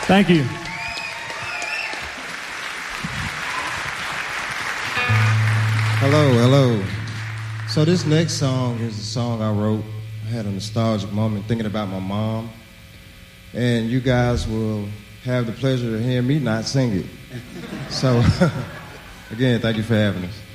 Thank you. Hello. So this next song is a song I wrote. I had a nostalgic moment thinking about my mom. And you guys will have the pleasure of hearing me not sing it. So, again, thank you for having us.